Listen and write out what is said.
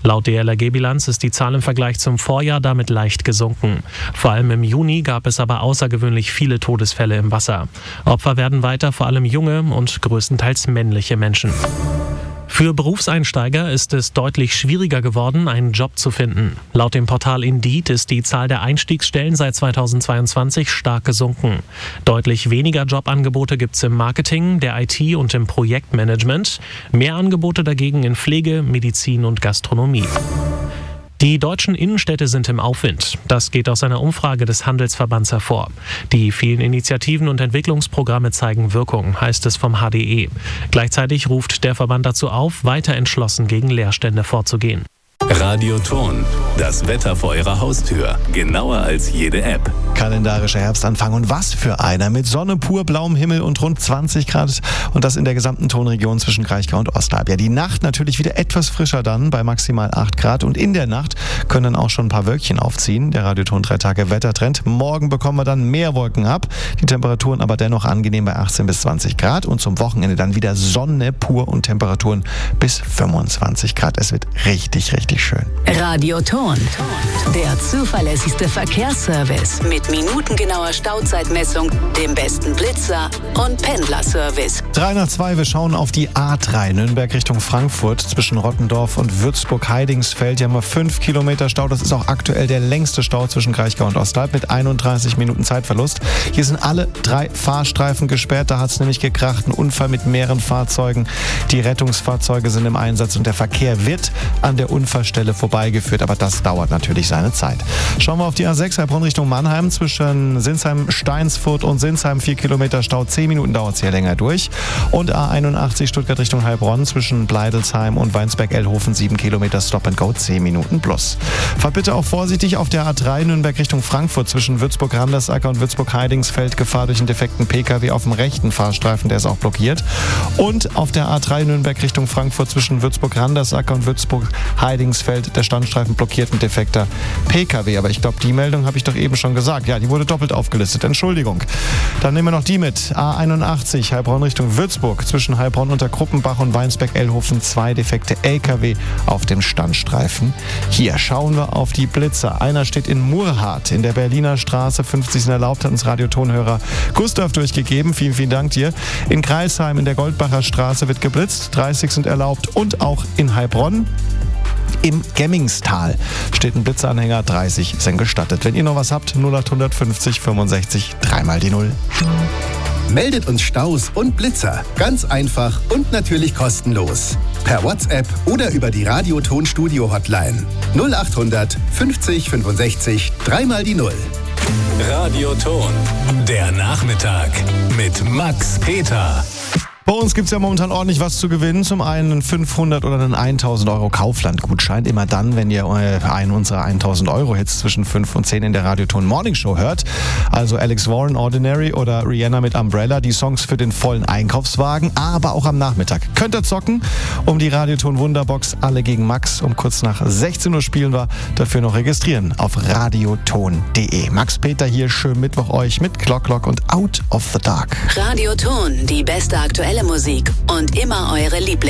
Laut DLRG-Bilanz ist die Zahl im Vergleich zum Vorjahr damit leicht gesunken. Vor allem im Juni gab es aber außergewöhnlich viele Todesfälle im Wasser. Opfer werden weiter vor allem junge und größtenteils männliche Menschen. Für Berufseinsteiger ist es deutlich schwieriger geworden, einen Job zu finden. Laut dem Portal Indeed ist die Zahl der Einstiegsstellen seit 2022 stark gesunken. Deutlich weniger Jobangebote gibt es im Marketing, der IT und im Projektmanagement. Mehr Angebote dagegen in Pflege, Medizin und Gastronomie. Die deutschen Innenstädte sind im Aufwind. Das geht aus einer Umfrage des Handelsverbands hervor. Die vielen Initiativen und Entwicklungsprogramme zeigen Wirkung, heißt es vom HDE. Gleichzeitig ruft der Verband dazu auf, weiter entschlossen gegen Leerstände vorzugehen. Radioton, das Wetter vor Ihrer Haustür. Genauer als jede App. Kalendarischer Herbstanfang und was für einer. Mit Sonne, pur blauem Himmel und rund 20 Grad und das in der gesamten Tonregion zwischen Kraichgau und Ostalb. Ja, die Nacht natürlich wieder etwas frischer dann bei maximal 8 Grad und in der Nacht können dann auch schon ein paar Wölkchen aufziehen. Der Radioton 3 Tage Wettertrend. Morgen bekommen wir dann mehr Wolken ab. Die Temperaturen aber dennoch angenehm bei 18 bis 20 Grad und zum Wochenende dann wieder Sonne pur und Temperaturen bis 25 Grad. Es wird richtig schön. Radioton, der zuverlässigste Verkehrsservice mit minutengenauer Stauzeitmessung, dem besten Blitzer und Pendlerservice. 3 nach 2, wir schauen auf die A3 Nürnberg Richtung Frankfurt zwischen Rottendorf und Würzburg-Heidingsfeld. Hier haben wir 5 Kilometer Stau. Das ist auch aktuell der längste Stau zwischen Kraichgau und Ostalb mit 31 Minuten Zeitverlust. Hier sind alle 3 Fahrstreifen gesperrt. Da hat es nämlich gekracht. Ein Unfall mit mehreren Fahrzeugen. Die Rettungsfahrzeuge sind im Einsatz und der Verkehr wird an der Unfallstelle vorbeigeführt. Aber das dauert natürlich seine Zeit. Schauen wir auf die A6 Heilbronn Richtung Mannheim zwischen Sinsheim, Steinsfurt und Sinsheim. 4 Kilometer Stau. 10 Minuten dauert es hier länger durch. Und A81 Stuttgart Richtung Heilbronn zwischen Bleidelsheim und Weinsberg-Ellhofen 7 Kilometer Stop and Go, 10 Minuten plus. Fahrt bitte auch vorsichtig auf der A3 Nürnberg Richtung Frankfurt zwischen Würzburg-Randersacker und Würzburg-Heidingsfeld. Gefahr durch einen defekten PKW auf dem rechten Fahrstreifen, der ist auch blockiert. Und auf der A3 Nürnberg Richtung Frankfurt zwischen Würzburg-Randersacker und Würzburg-Heidingsfeld der Standstreifen blockiert, ein defekter PKW. Aber ich glaube, die Meldung habe ich doch eben schon gesagt. Ja, die wurde doppelt aufgelistet. Entschuldigung. Dann nehmen wir noch die mit. A81 Heilbronn Richtung Würzburg zwischen Heilbronn unter Kruppenbach und Weinsberg-Ellhofen 2 defekte LKW auf dem Standstreifen. Hier schauen wir auf die Blitzer. Einer steht in Murrhardt in der Berliner Straße. 50 sind erlaubt, hat uns Radiotonhörer Gustav durchgegeben. Vielen Dank dir. In Kreilsheim in der Goldbacher Straße wird geblitzt. 30 sind erlaubt und auch in Heilbronn. Im Gemmingstal steht ein Blitzanhänger, 30 sind gestattet. Wenn ihr noch was habt, 0850 65 3 mal die 0. Meldet uns Staus und Blitzer. Ganz einfach und natürlich kostenlos. Per WhatsApp oder über die Radioton-Studio-Hotline. 0800 50 65 3 mal die 0. Radioton, der Nachmittag mit Max Peter. Bei uns gibt es ja momentan ordentlich was zu gewinnen. Zum einen einen 500 oder einen 1000 Euro Kaufland-Gutschein. Immer dann, wenn ihr einen unserer 1000 Euro Hits zwischen 5 und 10 in der Radioton Morning Show hört. Also Alex Warren, Ordinary oder Rihanna mit Umbrella. Die Songs für den vollen Einkaufswagen, aber auch am Nachmittag. Könnt ihr zocken um die Radioton Wunderbox. Alle gegen Max. Um kurz nach 16 Uhr spielen wir. Dafür noch registrieren auf radioton.de. Max Peter hier. Schönen Mittwoch euch mit Clock und Out of the Dark. Radioton, die beste aktuelle Musik und immer eure Lieblings.